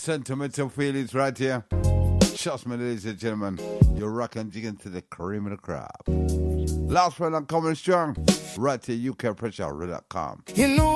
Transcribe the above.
Sentimental feelings right here. Trust me, ladies and gentlemen, you're rocking jigging to the cream of the crop. Last one, I'm coming strong. Right here, UKPressure.com. You know